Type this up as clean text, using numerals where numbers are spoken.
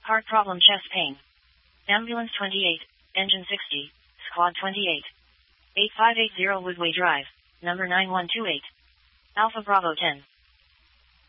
Heart problem, chest pain. Ambulance 28, engine 60, squad 28. 8580 Woodway Drive, number 9128. Alpha Bravo 10.